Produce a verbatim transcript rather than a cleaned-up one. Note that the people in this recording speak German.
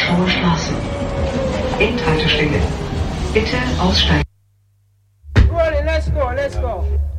Warschauer Straße. Endhaltestelle. Bitte aussteigen. Rolling, let's go, let's go.